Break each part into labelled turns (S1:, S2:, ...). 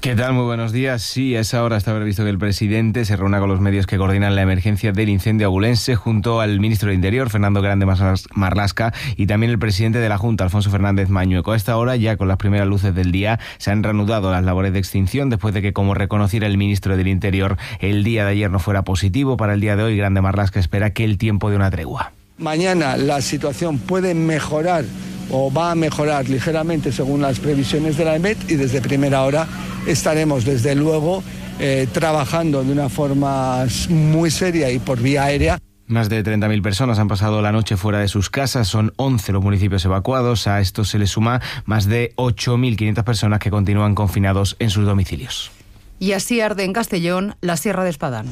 S1: ¿Qué tal? Muy buenos días. Sí, a esa hora está previsto que el presidente se reúna con los medios que coordinan la emergencia del incendio abulense junto al ministro de Interior, Fernando Grande Marlaska, y también el presidente de la Junta, Alfonso Fernández Mañueco. A esta hora, ya con las primeras luces del día, se han reanudado las labores de extinción después de que, como reconociera el ministro del Interior, el día de ayer no fuera positivo. Para el día de hoy, Grande Marlaska espera que el tiempo dé una tregua.
S2: Mañana la situación puede mejorar o va a mejorar ligeramente según las previsiones de la EMET, y desde primera hora estaremos desde luego trabajando de una forma muy seria y por vía aérea.
S1: Más de 30.000 personas han pasado la noche fuera de sus casas, son 11 los municipios evacuados. A esto se le suma más de 8.500 personas que continúan confinados en sus domicilios.
S3: Y así arde en Castellón la Sierra de Espadán.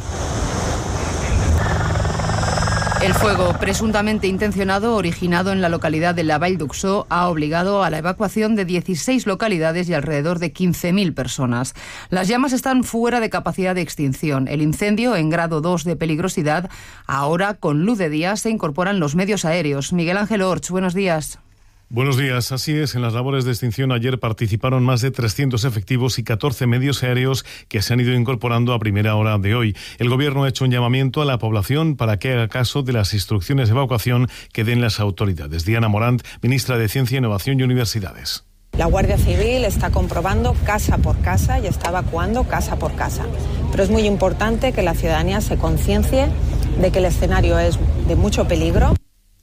S3: El fuego, presuntamente intencionado, originado en la localidad de la Vall d'Uixó, ha obligado a la evacuación de 16 localidades y alrededor de 15.000 personas. Las llamas están fuera de capacidad de extinción. El incendio, en grado 2 de peligrosidad, ahora con luz de día se incorporan los medios aéreos. Miguel Ángel Orch, buenos días.
S4: Buenos días. Así es, en las labores de extinción ayer participaron más de 300 efectivos y 14 medios aéreos que se han ido incorporando a primera hora de hoy. El Gobierno ha hecho un llamamiento a la población para que haga caso de las instrucciones de evacuación que den las autoridades. Diana Morant, ministra de Ciencia, Innovación y Universidades.
S5: La Guardia Civil está comprobando casa por casa y está evacuando casa por casa. Pero es muy importante que la ciudadanía se conciencie de que el escenario es de mucho peligro.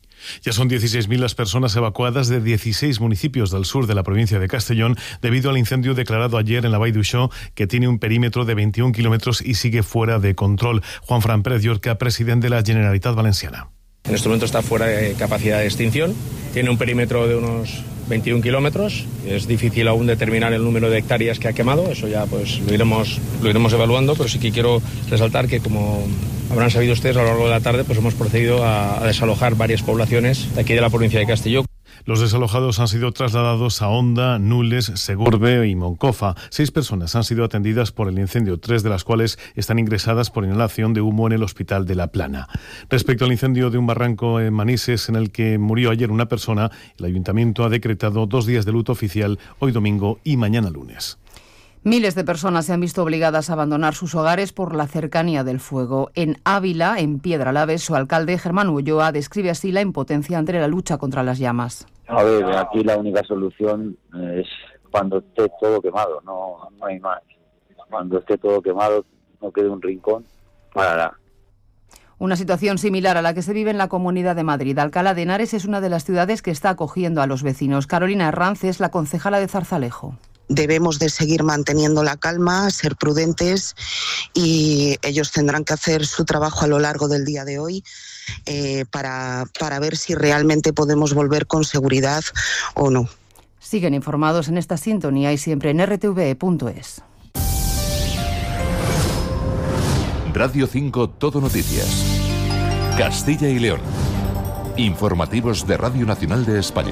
S4: Ya son 16.000 las personas evacuadas de 16 municipios del sur de la provincia de Castellón debido al incendio declarado ayer en la Vall d'Uixó, que tiene un perímetro de 21 kilómetros y sigue fuera de control. Juanfran Pérez Llorca, presidente de la Generalitat Valenciana.
S6: En este momento está fuera de capacidad de extinción, tiene un perímetro de unos 21 kilómetros, es difícil aún determinar el número de hectáreas que ha quemado, eso ya pues lo iremos evaluando, pero sí que quiero resaltar que, como habrán sabido ustedes, a lo largo de la tarde pues hemos procedido a desalojar varias poblaciones de aquí de la provincia de Castelló.
S4: Los desalojados han sido trasladados a Onda, Nules, Segorbe y Moncofa. 6 personas han sido atendidas por el incendio, 3 de las cuales están ingresadas por inhalación de humo en el hospital de La Plana. Respecto al incendio de un barranco en Manises, en el que murió ayer una persona, el Ayuntamiento ha decretado 2 días de luto oficial, hoy domingo y mañana lunes.
S3: Miles de personas se han visto obligadas a abandonar sus hogares por la cercanía del fuego. En Ávila, en Piedralaves, su alcalde, Germán Ulloa, describe así la impotencia ante la lucha contra las llamas.
S7: A ver, aquí la única solución es cuando esté todo quemado, no hay más. Cuando esté todo quemado, no quede un rincón, parará.
S3: Una situación similar a la que se vive en la Comunidad de Madrid. Alcalá de Henares es una de las ciudades que está acogiendo a los vecinos. Carolina Herranz es la concejala de Zarzalejo.
S8: Debemos de seguir manteniendo la calma, ser prudentes, y ellos tendrán que hacer su trabajo a lo largo del día de hoy para ver si realmente podemos volver con seguridad o no.
S3: Siguen informados en esta sintonía y siempre en rtve.es.
S9: Radio 5 Todo Noticias. Castilla y León. Informativos de Radio Nacional de España.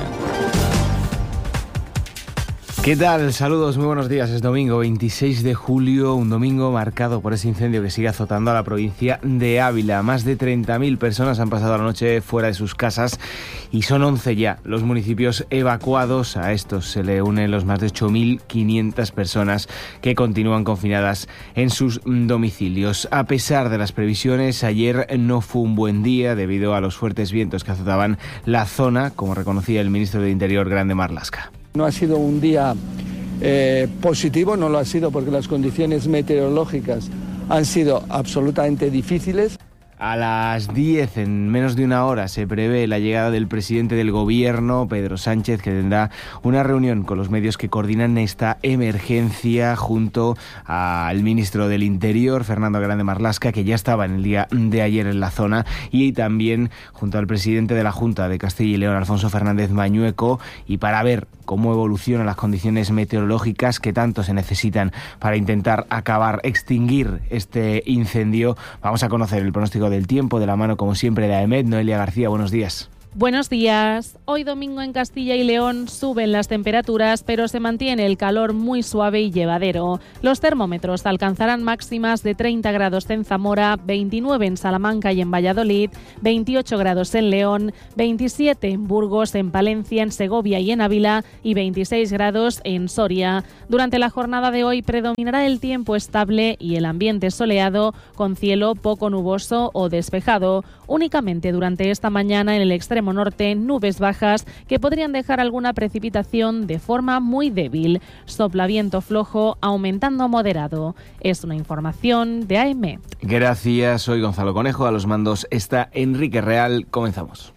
S1: ¿Qué tal? Saludos, muy buenos días. Es domingo 26 de julio, un domingo marcado por ese incendio que sigue azotando a la provincia de Ávila. Más de 30.000 personas han pasado la noche fuera de sus casas y son 11 ya los municipios evacuados. A estos se le unen los más de 8.500 personas que continúan confinadas en sus domicilios. A pesar de las previsiones, ayer no fue un buen día debido a los fuertes vientos que azotaban la zona, como reconocía el ministro de Interior, Grande Marlaska.
S2: No ha sido un día positivo, no lo ha sido porque las condiciones meteorológicas han sido absolutamente difíciles.
S1: A las 10, en menos de una hora, se prevé la llegada del presidente del Gobierno, Pedro Sánchez, que tendrá una reunión con los medios que coordinan esta emergencia junto al ministro del Interior, Fernando Grande Marlaska, que ya estaba en el día de ayer en la zona, y también junto al presidente de la Junta de Castilla y León, Alfonso Fernández Mañueco, y para ver cómo evolucionan las condiciones meteorológicas que tanto se necesitan para intentar extinguir este incendio. Vamos a conocer el pronóstico del tiempo de la mano, como siempre, de AEMET. Noelia García, buenos días.
S10: Buenos días. Hoy domingo en Castilla y León suben las temperaturas, pero se mantiene el calor muy suave y llevadero. Los termómetros alcanzarán máximas de 30 grados en Zamora, 29 en Salamanca y en Valladolid, 28 grados en León, 27 en Burgos, en Palencia, en Segovia y en Ávila y 26 grados en Soria. Durante la jornada de hoy predominará el tiempo estable y el ambiente soleado, con cielo poco nuboso o despejado. Únicamente durante esta mañana en el extremo norte, nubes bajas que podrían dejar alguna precipitación de forma muy débil. Sopla viento flojo, aumentando a moderado. Es una información de AEMET.
S1: Gracias, soy Gonzalo Conejo. A los mandos está Enrique Real. Comenzamos.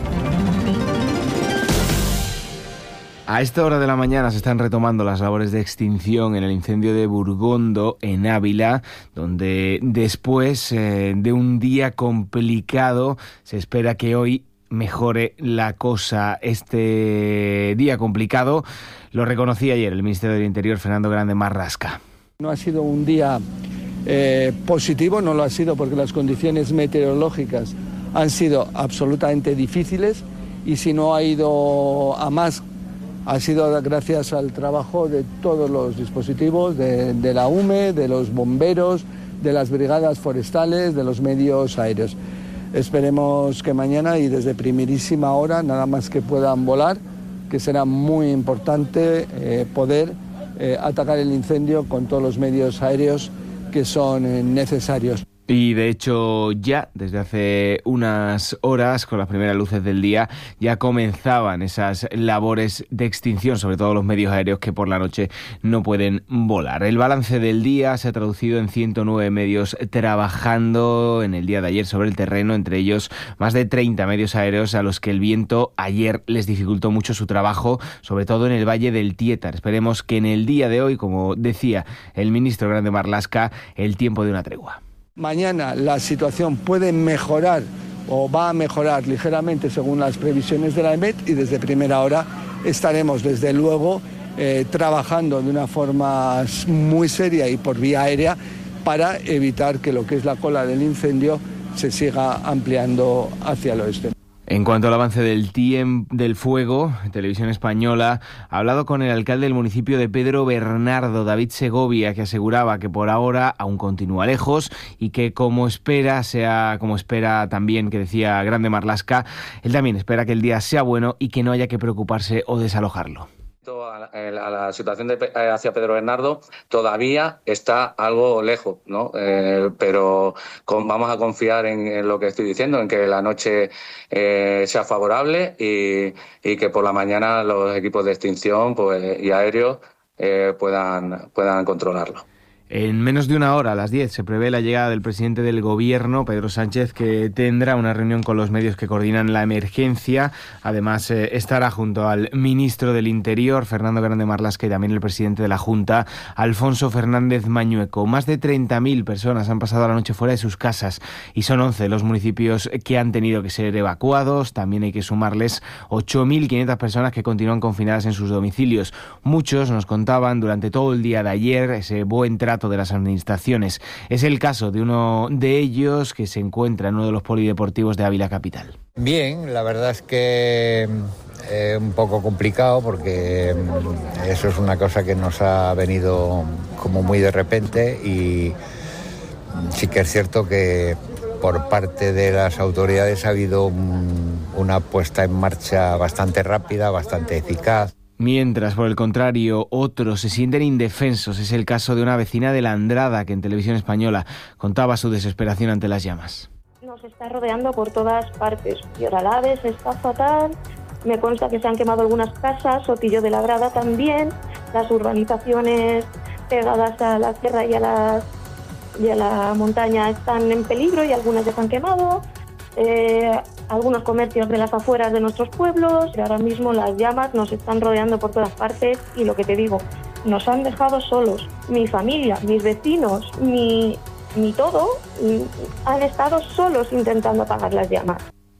S1: A esta hora de la mañana se están retomando las labores de extinción en el incendio de Burgondo, en Ávila, donde después de un día complicado se espera que hoy mejore la cosa. Este día complicado lo reconocía ayer el Ministerio del Interior, Fernando Grande Marlasca.
S2: No ha sido un día positivo, no lo ha sido porque las condiciones meteorológicas han sido absolutamente difíciles y si no ha ido a más ha sido gracias al trabajo de todos los dispositivos, de la UME, de los bomberos, de las brigadas forestales, de los medios aéreos. Esperemos que mañana y desde primerísima hora, nada más que puedan volar, que será muy importante poder atacar el incendio con todos los medios aéreos que son necesarios.
S1: Y de hecho ya desde hace unas horas, con las primeras luces del día, ya comenzaban esas labores de extinción, sobre todo los medios aéreos que por la noche no pueden volar. El balance del día se ha traducido en 109 medios trabajando en el día de ayer sobre el terreno, entre ellos más de 30 medios aéreos a los que el viento ayer les dificultó mucho su trabajo, sobre todo en el Valle del Tietar. Esperemos que en el día de hoy, como decía el ministro Grande Marlasca, el tiempo de una tregua.
S2: Mañana la situación puede mejorar o va a mejorar ligeramente según las previsiones de la EMET y desde primera hora estaremos desde luego trabajando de una forma muy seria y por vía aérea para evitar que lo que es la cola del incendio se siga ampliando hacia el oeste.
S1: En cuanto al avance del fuego, Televisión Española ha hablado con el alcalde del municipio de Pedro Bernardo, David Segovia, que aseguraba que por ahora aún continúa lejos y que como espera también, que decía Grande Marlasca, él también espera que el día sea bueno y que no haya que preocuparse o desalojarlo.
S11: A la situación hacia Pedro Bernardo todavía está algo lejos, ¿no? Pero vamos a confiar en lo que estoy diciendo, en que la noche sea favorable y que por la mañana los equipos de extinción y aéreos puedan controlarlo.
S1: En menos de una hora, a las 10, se prevé la llegada del presidente del Gobierno, Pedro Sánchez, que tendrá una reunión con los medios que coordinan la emergencia. Además, estará junto al ministro del Interior, Fernando Grande Marlasca, y también el presidente de la Junta, Alfonso Fernández Mañueco. Más de 30.000 personas han pasado la noche fuera de sus casas y son 11 los municipios que han tenido que ser evacuados. También hay que sumarles 8.500 personas que continúan confinadas en sus domicilios. Muchos nos contaban durante todo el día de ayer ese buen trato de las administraciones. Es el caso de uno de ellos que se encuentra en uno de los polideportivos de Ávila capital.
S12: Bien, la verdad es que un poco complicado porque eso es una cosa que nos ha venido como muy de repente y sí que es cierto que por parte de las autoridades ha habido una puesta en marcha bastante rápida, bastante eficaz.
S1: Mientras, por el contrario, otros se sienten indefensos. Es el caso de una vecina de La Andrada que en Televisión Española contaba su desesperación ante las llamas.
S13: Nos está rodeando por todas partes. Lloralaves está fatal. Me consta que se han quemado algunas casas, Sotillo de la Grada también. Las urbanizaciones pegadas a la sierra y a la montaña están en peligro y algunas ya se han quemado. Algunos comercios de las afueras de nuestros pueblos. Ahora mismo las llamas nos están rodeando por todas partes y lo que te digo, nos han dejado solos. Mi familia, mis vecinos, mi todo han estado solos intentando apagar las llamas.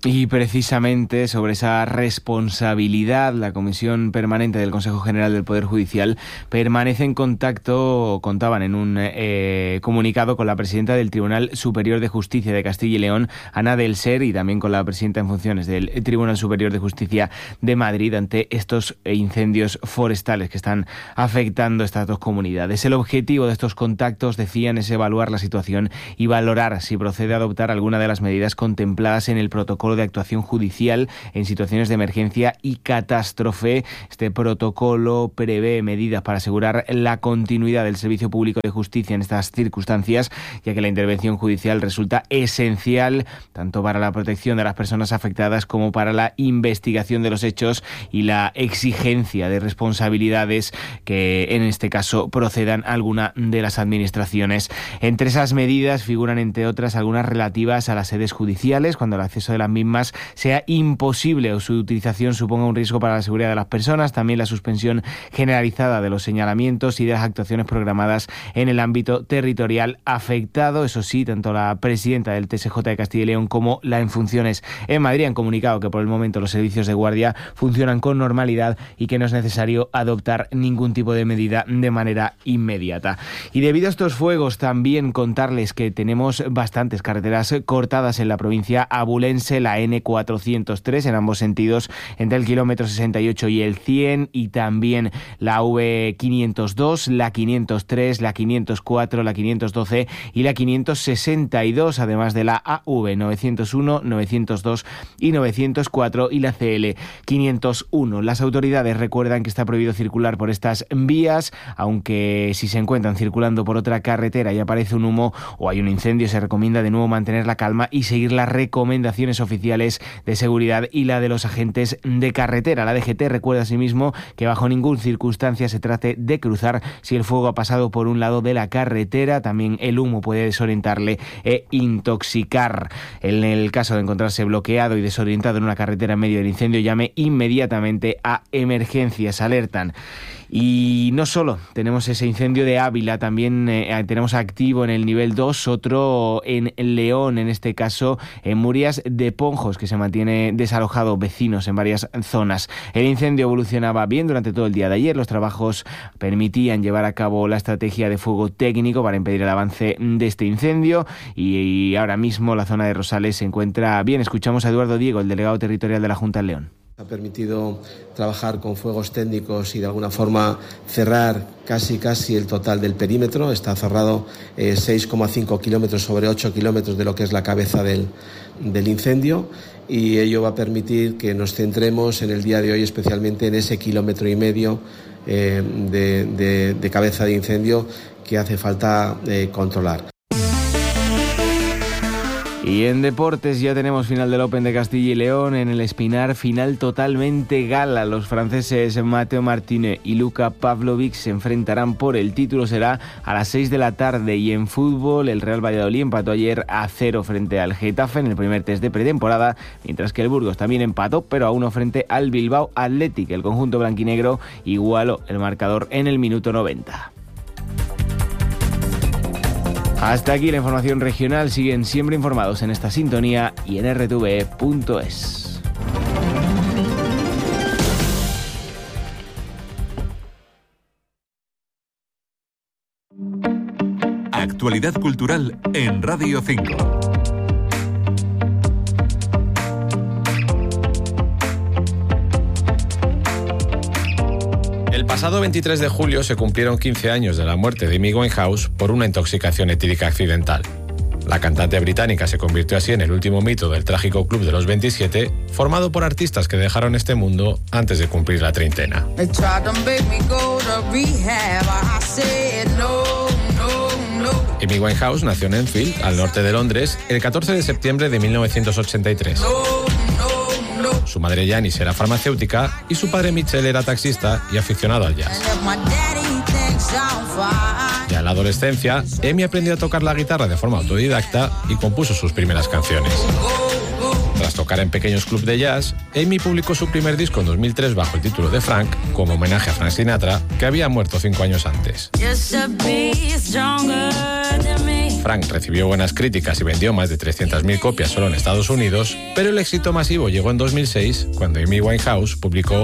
S1: Y precisamente sobre esa responsabilidad, la Comisión Permanente del Consejo General del Poder Judicial permanece en contacto, contaban en un comunicado, con la presidenta del Tribunal Superior de Justicia de Castilla y León, Ana del Ser, y también con la presidenta en funciones del Tribunal Superior de Justicia de Madrid, ante estos incendios forestales que están afectando estas dos comunidades. El objetivo de estos contactos, decían, es evaluar la situación y valorar si procede a adoptar alguna de las medidas contempladas en el protocolo de actuación judicial en situaciones de emergencia y catástrofe. Este protocolo prevé medidas para asegurar la continuidad del servicio público de justicia en estas circunstancias, ya que la intervención judicial resulta esencial tanto para la protección de las personas afectadas como para la investigación de los hechos y la exigencia de responsabilidades que en este caso procedan a alguna de las administraciones. Entre esas medidas figuran, entre otras, algunas relativas a las sedes judiciales, cuando el acceso de las mismas sea imposible o su utilización suponga un riesgo para la seguridad de las personas. También la suspensión generalizada de los señalamientos y de las actuaciones programadas en el ámbito territorial afectado. Eso sí, tanto la presidenta del TSJ de Castilla y León como la en funciones en Madrid han comunicado que por el momento los servicios de guardia funcionan con normalidad y que no es necesario adoptar ningún tipo de medida de manera inmediata. Y debido a estos fuegos, también contarles que tenemos bastantes carreteras cortadas en la provincia abulense, la N403 en ambos sentidos, entre el kilómetro 68 y el 100, y también la V502, la 503, la 504, la 512 y la 562, además de la AV 901, 902 y 904 y la CL 501. Las autoridades recuerdan que está prohibido circular por estas vías, aunque si se encuentran circulando por otra carretera y aparece un humo o hay un incendio, se recomienda de nuevo mantener la calma y seguir las recomendaciones oficiales de seguridad y la de los agentes de carretera. La DGT recuerda asimismo que bajo ninguna circunstancia se trate de cruzar si el fuego ha pasado por un lado de la carretera. También el humo puede desorientarle e intoxicar. En el caso de encontrarse bloqueado y desorientado en una carretera en medio del incendio, llame inmediatamente a emergencias, alertan. Y no solo tenemos ese incendio de Ávila, también tenemos activo en el nivel 2 otro en León, en este caso en Murias de Ponjos, que se mantiene desalojado, vecinos en varias zonas. El incendio evolucionaba bien durante todo el día de ayer. Los trabajos permitían llevar a cabo la estrategia de fuego técnico para impedir el avance de este incendio, y ahora mismo la zona de Rosales se encuentra bien. Escuchamos a Eduardo Diego, el delegado territorial de la Junta en León.
S14: Ha permitido trabajar con fuegos técnicos y de alguna forma cerrar casi el total del perímetro. Está cerrado 6,5 kilómetros sobre 8 kilómetros de lo que es la cabeza del incendio, y ello va a permitir que nos centremos en el día de hoy especialmente en ese 1,5 kilómetros de cabeza de incendio que hace falta controlar.
S1: Y en deportes ya tenemos final del Open de Castilla y León. En el Espinar, final totalmente gala. Los franceses Matteo Martínez y Luka Pavlovic se enfrentarán por el título. Será a las 6 de la tarde. Y en fútbol, el Real Valladolid empató ayer a 0 frente al Getafe en el primer test de pretemporada, mientras que el Burgos también empató, pero a 1 frente al Bilbao Athletic. El conjunto blanquinegro igualó el marcador en el minuto 90. Hasta aquí la información regional. Siguen siempre informados en esta sintonía y en rtve.es.
S9: Actualidad cultural en Radio 5.
S15: El pasado 23 de julio se cumplieron 15 años de la muerte de Amy Winehouse por una intoxicación etílica accidental. La cantante británica se convirtió así en el último mito del trágico Club de los 27, formado por artistas que dejaron este mundo antes de cumplir la treintena. Amy Winehouse nació en Enfield, al norte de Londres, el 14 de septiembre de 1983. Su madre Janice era farmacéutica y su padre Mitchell era taxista y aficionado al jazz. Ya en la adolescencia, Amy aprendió a tocar la guitarra de forma autodidacta y compuso sus primeras canciones. Tras tocar en pequeños clubs de jazz, Amy publicó su primer disco en 2003 bajo el título de Frank, como homenaje a Frank Sinatra, que había muerto 5 años antes. Frank recibió buenas críticas y vendió más de 300.000 copias solo en Estados Unidos, pero el éxito masivo llegó en 2006, cuando Amy Winehouse publicó